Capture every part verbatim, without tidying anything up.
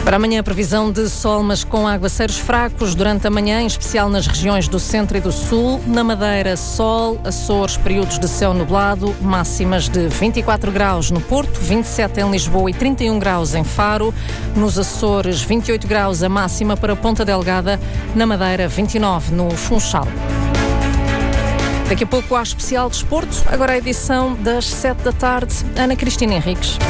Para amanhã, a previsão de sol, mas com aguaceiros fracos durante a manhã, em especial nas regiões do centro e do sul. Na Madeira, sol, Açores, períodos de céu nublado, máximas de vinte e quatro graus no Porto, vinte e sete em Lisboa e trinta e um graus em Faro. Nos Açores, vinte e oito graus a máxima para Ponta Delgada. Na Madeira, vinte e nove no Funchal. Daqui a pouco há especial desporto. Agora a edição das sete da tarde. Ana Cristina Henriques.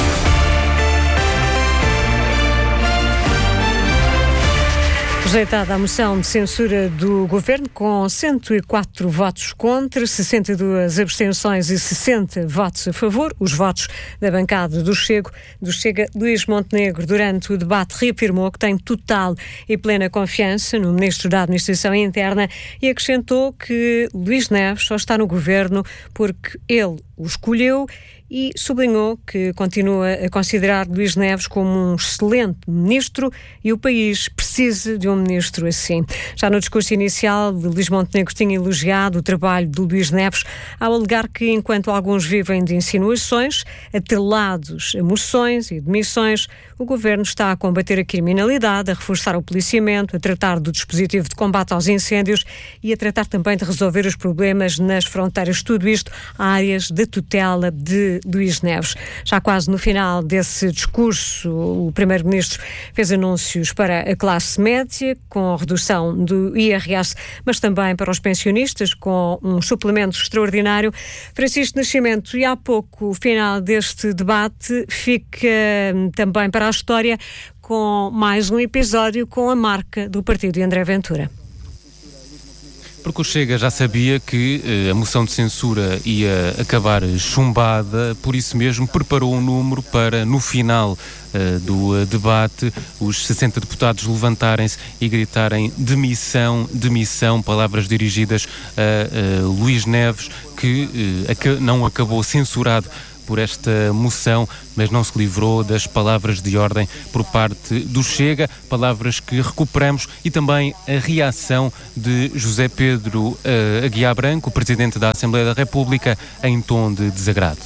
Rejeitada a moção de censura do Governo, com cento e quatro votos contra, sessenta e duas abstenções e sessenta votos a favor. Os votos da bancada do Chego, do Chega, Luís Montenegro, durante o debate, reafirmou que tem total e plena confiança no Ministro da Administração Interna e acrescentou que Luís Neves só está no Governo porque ele o escolheu e sublinhou que continua a considerar Luís Neves como um excelente ministro e o país precisa de um ministro assim. Já no discurso inicial, Luís Montenegro tinha elogiado o trabalho de Luís Neves ao alegar que, enquanto alguns vivem de insinuações, atrelados a moções e demissões, o Governo está a combater a criminalidade, a reforçar o policiamento, a tratar do dispositivo de combate aos incêndios e a tratar também de resolver os problemas nas fronteiras. Tudo isto áreas de tutela de Luís Neves. Já quase no final desse discurso, o Primeiro-Ministro fez anúncios para a classe média, com a redução do I R S, mas também para os pensionistas, com um suplemento extraordinário. Francisco Nascimento, e há pouco, o final deste debate fica também para a história com mais um episódio com a marca do partido de André Ventura. Porque o Chega já sabia que eh, a moção de censura ia acabar chumbada, por isso mesmo preparou um número para, no final eh, do uh, debate, os sessenta deputados levantarem-se e gritarem demissão, demissão, palavras dirigidas a, a Luís Neves, que eh, aca- não acabou censurado por esta moção, mas não se livrou das palavras de ordem por parte do Chega, palavras que recuperamos, e também a reação de José Pedro uh, Aguiar Branco, Presidente da Assembleia da República, em tom de desagrado.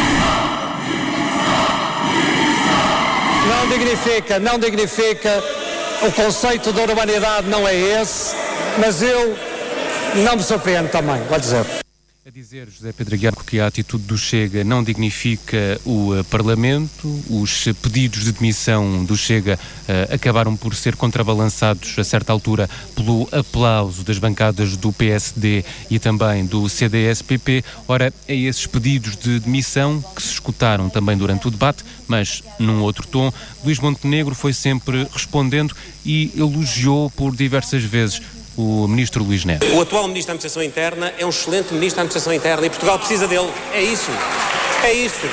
Não dignifica, não dignifica, o conceito de urbanidade não é esse, mas eu não me surpreendo também, vou dizer. A dizer, José Pedro Aguiar, que a atitude do Chega não dignifica o uh, Parlamento. Os uh, pedidos de demissão do Chega uh, acabaram por ser contrabalançados a certa altura pelo aplauso das bancadas do P S D e também do C D S P P. Ora, é esses pedidos de demissão que se escutaram também durante o debate, mas num outro tom. Luís Montenegro foi sempre respondendo e elogiou por diversas vezes o ministro Luís Neves. O atual ministro da Administração Interna é um excelente ministro da Administração Interna e Portugal precisa dele. É isso. É isso.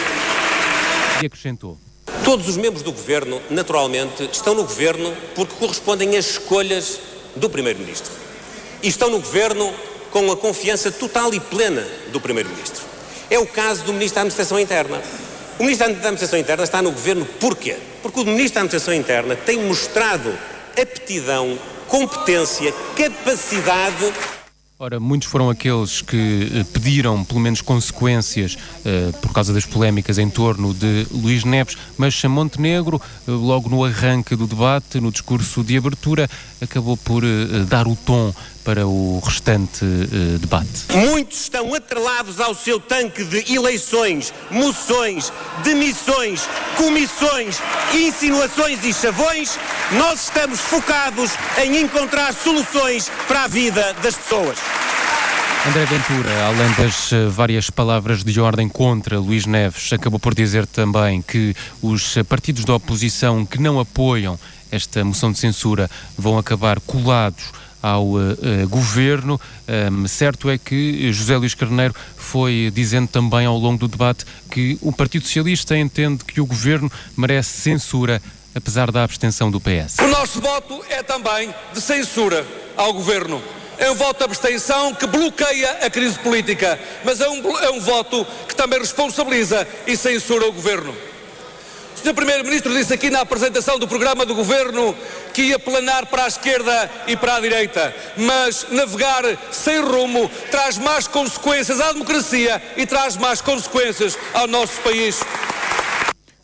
E acrescentou: todos os membros do Governo, naturalmente, estão no Governo porque correspondem às escolhas do Primeiro-Ministro. E estão no Governo com a confiança total e plena do Primeiro-Ministro. É o caso do ministro da Administração Interna. O ministro da Administração Interna está no Governo porquê? Porque o ministro da Administração Interna tem mostrado aptidão, competência, capacidade. Ora, muitos foram aqueles que eh, pediram, pelo menos, consequências eh, por causa das polémicas em torno de Luís Neves, mas Montenegro, eh, logo no arranque do debate, no discurso de abertura, acabou por eh, dar o tom para o restante eh, debate. Muitos estão atrelados ao seu tanque de eleições, moções, demissões, comissões, insinuações e chavões. Nós estamos focados em encontrar soluções para a vida das pessoas. André Ventura, além das uh, várias palavras de ordem contra Luís Neves, acabou por dizer também que os uh, partidos da oposição que não apoiam esta moção de censura vão acabar colados ao uh, uh, governo. Um, certo é que José Luís Carneiro foi dizendo também ao longo do debate que o Partido Socialista entende que o governo merece censura, apesar da abstenção do P S. O nosso voto é também de censura ao governo. É um voto de abstenção que bloqueia a crise política, mas é um, é um voto que também responsabiliza e censura o governo. O senhor Primeiro-Ministro disse aqui na apresentação do programa do Governo que ia planar para a esquerda e para a direita, mas navegar sem rumo traz mais consequências à democracia e traz mais consequências ao nosso país.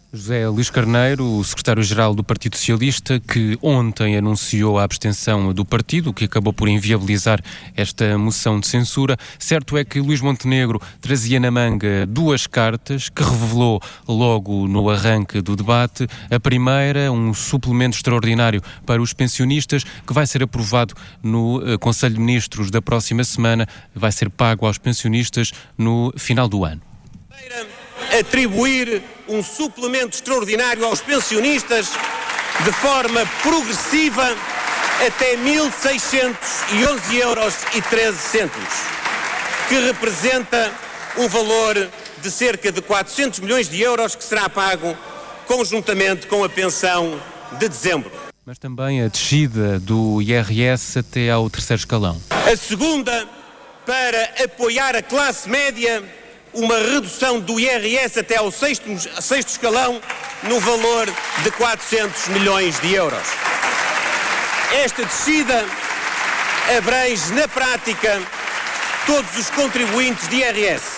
José Luís Carneiro, o secretário-geral do Partido Socialista, que ontem anunciou a abstenção do partido, o que acabou por inviabilizar esta moção de censura. Certo é que Luís Montenegro trazia na manga duas cartas que revelou logo no arranque do debate. A primeira, um suplemento extraordinário para os pensionistas, que vai ser aprovado no uh, Conselho de Ministros da próxima semana, vai ser pago aos pensionistas no final do ano. Atribuir um suplemento extraordinário aos pensionistas de forma progressiva até mil seiscentos e onze euros e treze cêntimos, que representa um valor de cerca de quatrocentos milhões de euros que será pago conjuntamente com a pensão de dezembro. Mas também a descida do I R S até ao terceiro escalão. A segunda, para apoiar a classe média, uma redução do I R S até ao sexto, sexto escalão no valor de quatrocentos milhões de euros. Esta descida abrange, na prática, todos os contribuintes de I R S,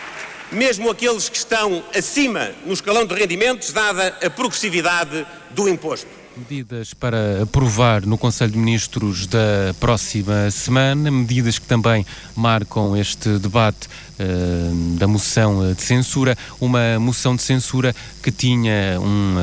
mesmo aqueles que estão acima no escalão de rendimentos, dada a progressividade do imposto. Medidas para aprovar no Conselho de Ministros da próxima semana, medidas que também marcam este debate uh, da moção de censura, uma moção de censura que tinha um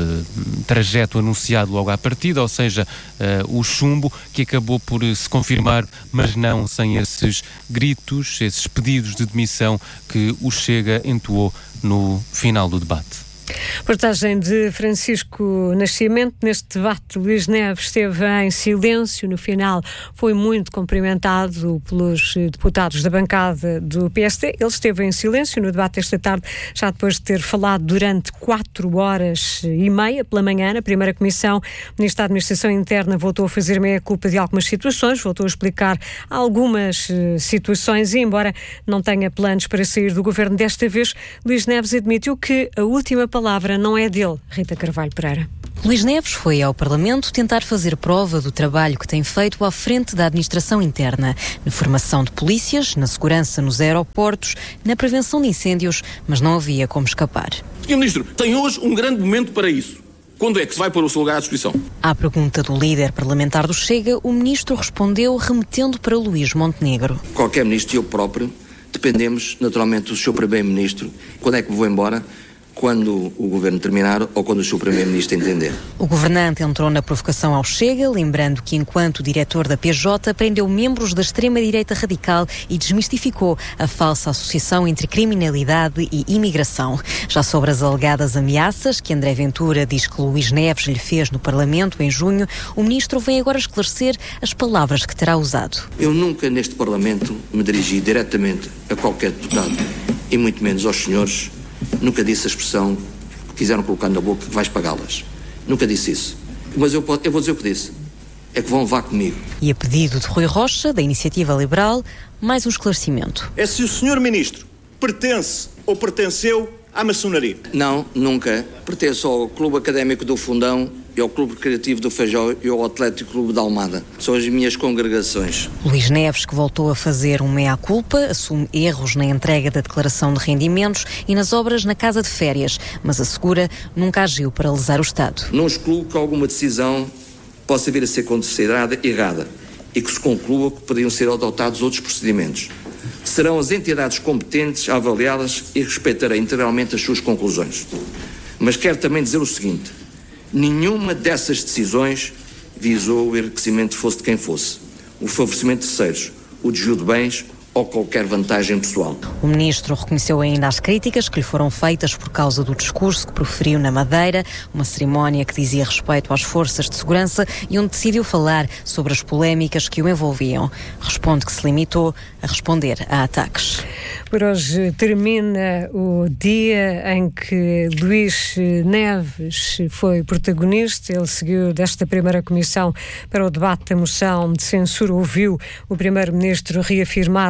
uh, trajeto anunciado logo à partida, ou seja, uh, o chumbo, que acabou por se confirmar, mas não sem esses gritos, esses pedidos de demissão que o Chega entoou no final do debate. Reportagem de Francisco Nascimento. Neste debate, Luís Neves esteve em silêncio. No final, foi muito cumprimentado pelos deputados da bancada do P S D. Ele esteve em silêncio no debate esta tarde, já depois de ter falado durante quatro horas e meia pela manhã na primeira comissão. O Ministro da Administração Interna voltou a fazer meia-culpa de algumas situações, voltou a explicar algumas uh, situações e, embora não tenha planos para sair do governo desta vez, Luís Neves admitiu que a última palavra A palavra não é dele. Rita Carvalho Pereira. Luís Neves foi ao Parlamento tentar fazer prova do trabalho que tem feito à frente da administração interna, na formação de polícias, na segurança nos aeroportos, na prevenção de incêndios, mas não havia como escapar. senhor Ministro, tem hoje um grande momento para isso. Quando é que se vai pôr o seu lugar à disposição? À pergunta do líder parlamentar do Chega, o Ministro respondeu remetendo para Luís Montenegro. Qualquer Ministro e eu próprio dependemos naturalmente do seu Primeiro-Ministro. Quando é que me vou embora? Quando o Governo terminar ou quando o seu Primeiro-Ministro entender. O governante entrou na provocação ao Chega, lembrando que, enquanto diretor da P J, prendeu membros da extrema-direita radical e desmistificou a falsa associação entre criminalidade e imigração. Já sobre as alegadas ameaças que André Ventura diz que Luís Neves lhe fez no Parlamento em junho, o Ministro vem agora esclarecer as palavras que terá usado. Eu nunca neste Parlamento me dirigi diretamente a qualquer deputado, e muito menos aos senhores. Nunca disse a expressão que quiseram colocar na boca que vais pagá-las. Nunca disse isso. Mas eu, eu vou dizer o que disse. É que vão levar comigo. E a pedido de Rui Rocha, da Iniciativa Liberal, mais um esclarecimento. É se o senhor Ministro pertence ou pertenceu à maçonaria? Não, nunca. Pertenço ao Clube Académico do Fundão e ao Clube Recreativo do Feijó e ao Atlético Clube da Almada. São as minhas congregações. Luís Neves, que voltou a fazer um meia-culpa, assume erros na entrega da declaração de rendimentos e nas obras na casa de férias, mas assegura nunca agiu para lesar o Estado. Não excluo que alguma decisão possa vir a ser considerada errada e que se conclua que poderiam ser adotados outros procedimentos. Serão as entidades competentes a avaliá-las e respeitarei integralmente as suas conclusões. Mas quero também dizer o seguinte: nenhuma dessas decisões visou o enriquecimento fosse de quem fosse, o favorecimento de terceiros, o desvio de bens ou qualquer vantagem pessoal. O Ministro reconheceu ainda as críticas que lhe foram feitas por causa do discurso que proferiu na Madeira, uma cerimónia que dizia respeito às forças de segurança e onde decidiu falar sobre as polémicas que o envolviam. Responde que se limitou a responder a ataques. Por hoje termina o dia em que Luís Neves foi protagonista. Ele seguiu desta primeira comissão para o debate da moção de censura, ouviu o Primeiro-Ministro reafirmar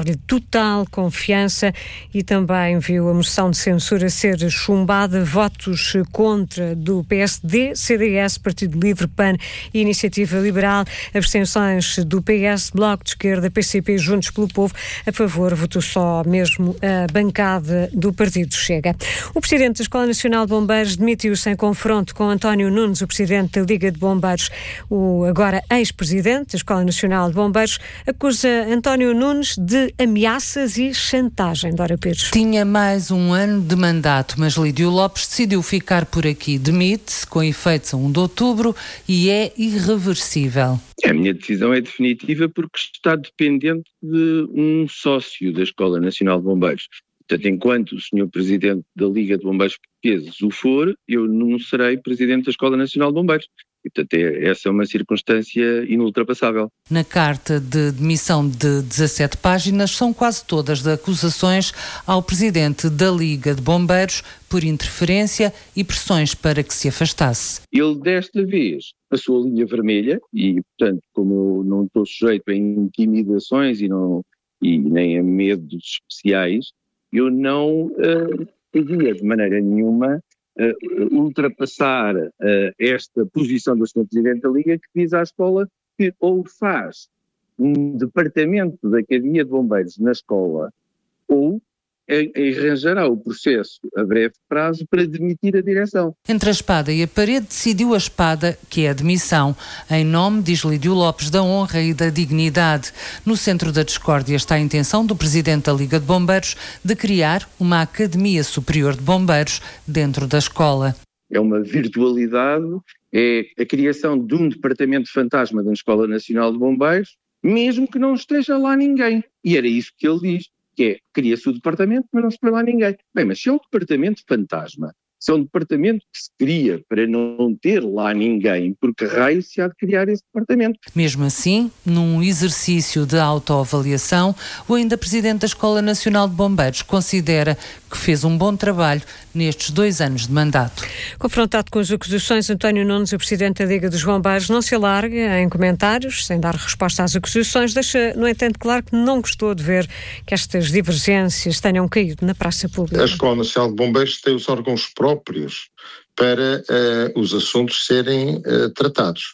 dar-lhe total confiança e também viu a moção de censura ser chumbada. Votos contra do P S D, C D S, Partido Livre, P A N e Iniciativa Liberal. Abstenções do P S, Bloco de Esquerda, P C P, Juntos pelo Povo. A favor votou só mesmo a bancada do Partido Chega. O Presidente da Escola Nacional de Bombeiros demitiu-se em confronto com António Nunes, o Presidente da Liga de Bombeiros. O agora ex-Presidente da Escola Nacional de Bombeiros acusa António Nunes de ameaças e chantagem. Dora Pires. Tinha mais um ano de mandato, mas Lídio Lopes decidiu ficar por aqui. Demite-se com efeitos a um de outubro e é irreversível. A minha decisão é definitiva porque está dependente de um sócio da Escola Nacional de Bombeiros. Portanto, enquanto o senhor Presidente da Liga de Bombeiros Portugueses o for, eu não serei Presidente da Escola Nacional de Bombeiros. E, portanto, é, essa é uma circunstância inultrapassável. Na carta de demissão de dezassete páginas, são quase todas de acusações ao Presidente da Liga de Bombeiros por interferência e pressões para que se afastasse. Ele, desta vez, passou a linha vermelha e, portanto, como eu não estou sujeito a intimidações e, não, e nem a medos especiais, eu não uh, podia de maneira nenhuma uh, ultrapassar uh, esta posição do senhor Presidente da Liga, que diz à escola que ou faz um departamento da Academia de Bombeiros na escola ou arranjará o processo a breve prazo para demitir a direção. Entre a espada e a parede decidiu a espada, que é a demissão, em nome, diz Lídio Lopes, da honra e da dignidade. No centro da discórdia está a intenção do Presidente da Liga de Bombeiros de criar uma Academia Superior de Bombeiros dentro da escola. É uma virtualidade, é a criação de um departamento fantasma da Escola Nacional de Bombeiros, mesmo que não esteja lá ninguém. E era isso que ele diz. Que é, cria-se o departamento, mas não se põe lá ninguém. Bem, mas se é um departamento fantasma, se é um departamento que se cria para não ter lá ninguém, por que raio se há de criar esse departamento? Mesmo assim, num exercício de autoavaliação, o ainda Presidente da Escola Nacional de Bombeiros considera que fez um bom trabalho nestes dois anos de mandato. Confrontado com as acusações, António Nunes, o Presidente da Liga dos Bombeiros, não se alarga em comentários, sem dar resposta às acusações, deixa, no entanto, claro que não gostou de ver que estas divergências tenham caído na praça pública. A Escola Nacional de Bombeiros tem os órgãos próprios para uh, os assuntos serem uh, tratados.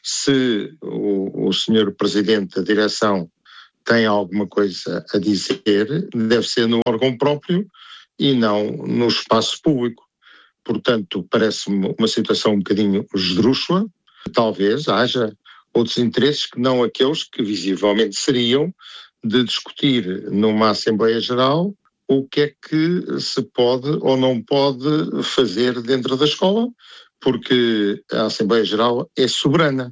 Se o, o senhor Presidente da Direção tem alguma coisa a dizer, deve ser no órgão próprio e não no espaço público. Portanto, parece-me uma situação um bocadinho esdrúxula. Talvez haja outros interesses que não aqueles que visivelmente seriam de discutir numa Assembleia Geral o que é que se pode ou não pode fazer dentro da escola, porque a Assembleia Geral é soberana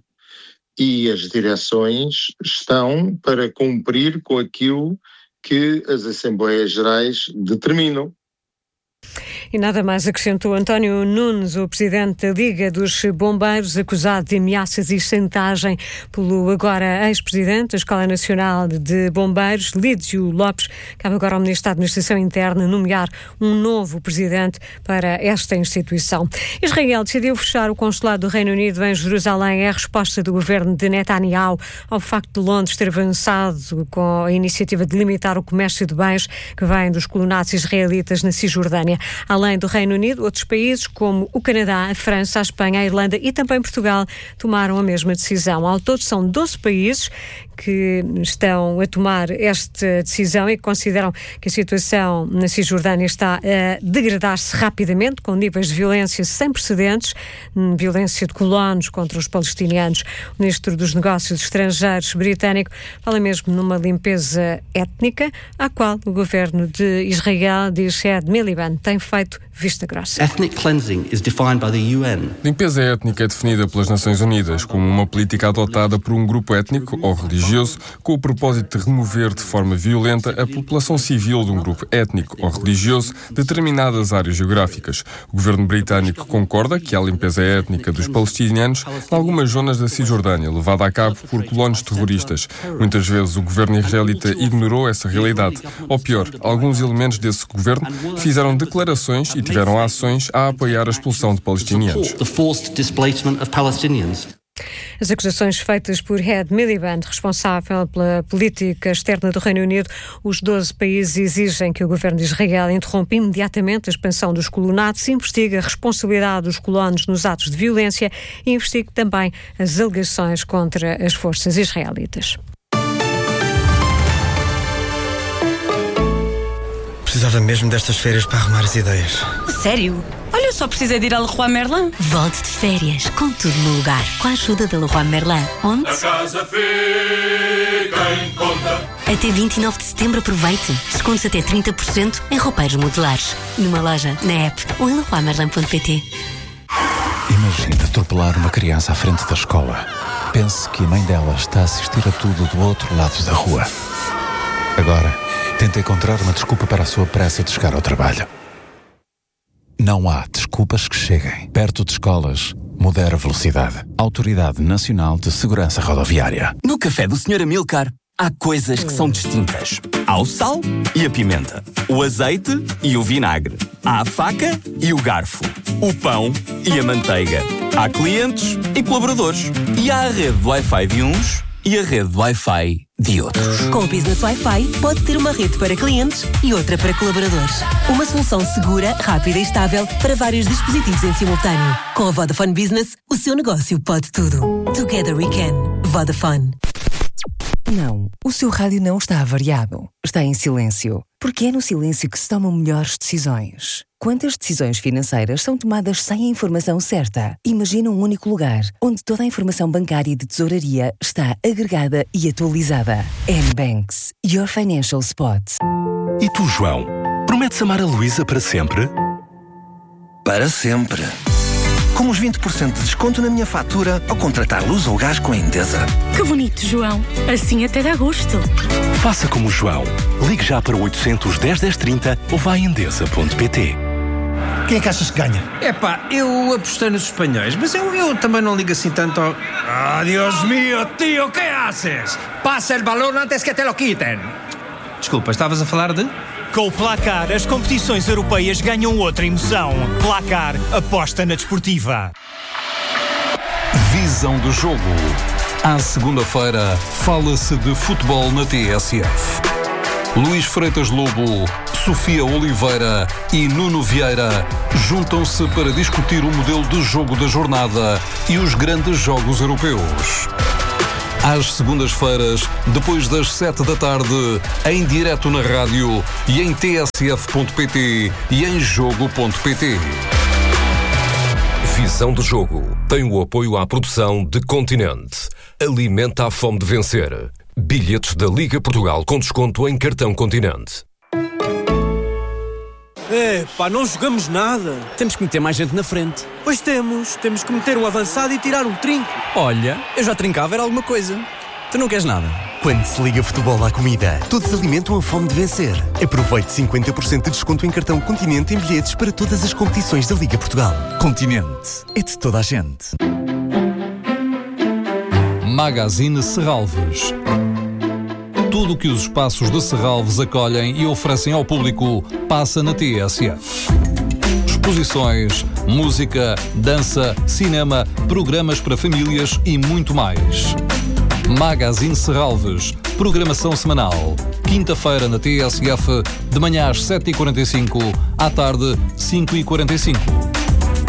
e as direções estão para cumprir com aquilo que as Assembleias Gerais determinam. E nada mais acrescentou António Nunes, o Presidente da Liga dos Bombeiros, acusado de ameaças e chantagem pelo agora ex-Presidente da Escola Nacional de Bombeiros, Lídio Lopes. Cabe agora ao Ministro da Administração Interna nomear um novo Presidente para esta instituição. Israel decidiu fechar o consulado do Reino Unido em Jerusalém. É a resposta do governo de Netanyahu ao facto de Londres ter avançado com a iniciativa de limitar o comércio de bens que vêm dos colonatos israelitas na Cisjordânia. Além do Reino Unido, outros países como o Canadá, a França, a Espanha, a Irlanda e também Portugal tomaram a mesma decisão. Ao todo são doze países que estão a tomar esta decisão e que consideram que a situação na Cisjordânia está a degradar-se rapidamente, com níveis de violência sem precedentes, violência de colonos contra os palestinianos. O Ministro dos Negócios Estrangeiros britânico fala mesmo numa limpeza étnica, à qual o governo de Israel, diz Ed Miliband, tem feito vista grossa. Ethnic cleansing is defined by the U N. Limpeza étnica é definida pelas Nações Unidas como uma política adotada por um grupo étnico ou religioso com o propósito de remover de forma violenta a população civil de um grupo étnico ou religioso de determinadas áreas geográficas. O governo britânico concorda que há limpeza étnica dos palestinianos em algumas zonas da Cisjordânia, levada a cabo por colonos terroristas. Muitas vezes o governo israelita ignorou essa realidade. Ou pior, alguns elementos desse governo fizeram declarações e tiveram ações a apoiar a expulsão de palestinianos. As acusações feitas por Ed Miliband, responsável pela política externa do Reino Unido, os doze países exigem que o governo de Israel interrompa imediatamente a expansão dos colonatos, investigue a responsabilidade dos colonos nos atos de violência e investigue também as alegações contra as forças israelitas. Precisava mesmo destas férias para arrumar as ideias. Sério? Olha, só precisei de ir a Leroy Merlin. Volte de férias, com tudo no lugar, com a ajuda da Leroy Merlin. Onde? A casa fica em conta. Até vinte e nove de setembro aproveite. Descontos até trinta por cento em roupeiros modulares. Numa loja, na app ou em leroy merlin ponto pt. Imagine atropelar uma criança à frente da escola. Pense que a mãe dela está a assistir a tudo do outro lado da rua. Agora, tente encontrar uma desculpa para a sua pressa de chegar ao trabalho. Não há desculpas que cheguem. Perto de escolas, modera a velocidade. Autoridade Nacional de Segurança Rodoviária. No café do senhor Amilcar, há coisas que são distintas. Há o sal e a pimenta. O azeite e o vinagre. Há a faca e o garfo. O pão e a manteiga. Há clientes e colaboradores. E há a rede de Wi-Fi de uns e a rede de Wi-Fi de outros. Com o Business Wi-Fi, pode ter uma rede para clientes e outra para colaboradores. Uma solução segura, rápida e estável para vários dispositivos em simultâneo. Com a Vodafone Business, o seu negócio pode tudo. Together we can. Vodafone. Não, o seu rádio não está avariado. Está em silêncio. Porque é no silêncio que se tomam melhores decisões. Quantas decisões financeiras são tomadas sem a informação certa? Imagina um único lugar, onde toda a informação bancária e de tesouraria está agregada e atualizada. N-Banks, your financial spot. E tu, João? Prometes amar a Luísa para sempre? Para sempre. Com os vinte por cento de desconto na minha fatura ao contratar luz ou gás com a Endesa. Que bonito, João. Assim até dá gosto. Faça como o João. Ligue já para o oitocentos, dez, dez, trinta ou vá a endesa ponto pt. Quem é que achas que ganha? Epá, eu apostei nos espanhóis, mas eu, eu também não ligo assim tanto ao... Ah, Dios mío, tío, ¿qué haces? Pasa el balón antes que te lo quiten. Desculpa, estavas a falar de... Com o Placar, as competições europeias ganham outra emoção. Placar, aposta na desportiva. Visão do jogo. À segunda-feira, fala-se de futebol na T S F. Luís Freitas Lobo, Sofia Oliveira e Nuno Vieira juntam-se para discutir o modelo de jogo da jornada e os grandes jogos europeus. Às segundas-feiras, depois das sete da tarde, em direto na rádio e em t s f ponto p t e em jogo ponto p t. Visão do jogo tem o apoio à produção de Continente. Alimenta a fome de vencer. Bilhetes da Liga Portugal com desconto em cartão Continente. É, pá, não jogamos nada. Temos que meter mais gente na frente. Pois temos. Temos que meter um avançado e tirar um trinco. Olha, eu já trincava, era alguma coisa. Tu não queres nada? Quando se liga futebol à comida, todos alimentam a fome de vencer. Aproveite cinquenta por cento de desconto em cartão Continente em bilhetes para todas as competições da Liga Portugal. Continente. É de toda a gente. Magazine Serralves. Tudo o que os espaços de Serralves acolhem e oferecem ao público passa na T S F. Exposições, música, dança, cinema, programas para famílias e muito mais. Magazine Serralves, programação semanal. Quinta-feira na T S F, de manhã às sete e quarenta e cinco, à tarde cinco e quarenta e cinco.